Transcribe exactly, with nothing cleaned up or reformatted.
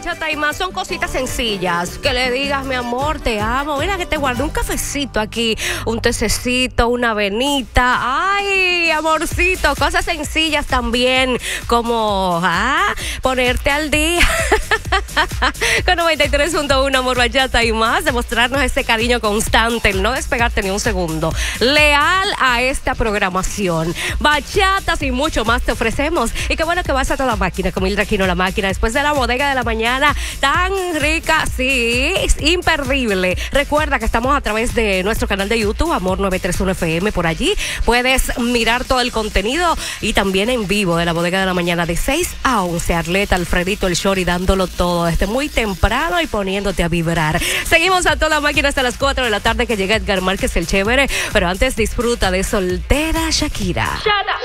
bachata y más son cositas sencillas. Que le digas, mi amor, te amo. Mira que te guardé un cafecito aquí, un tececito, una avenita. Ay, amorcito, cosas sencillas también, como ah, ponerte al día. Con noventa y tres punto uno Amor, Bachata y más, demostrarnos ese cariño constante, el no despegarte ni un segundo. Leal a esta programación. Bachatas y mucho más te ofrecemos. Y qué bueno que vas a toda la máquina, con Mildred Aquino, la máquina, después de la bodega de la mañana, tan rica, sí, es imperdible. Recuerda que estamos a través de nuestro canal de YouTube, Amor novecientos treinta y uno F M, por allí puedes mirar todo el contenido y también en vivo de la bodega de la mañana de seis a once. Arleta, Alfredito, el Shori dándolo todo desde muy temprano y poniéndote a vibrar. Seguimos a toda máquina hasta las cuatro de la tarde que llega Edgar Márquez, el chévere, pero antes disfruta de Soltera Shakira.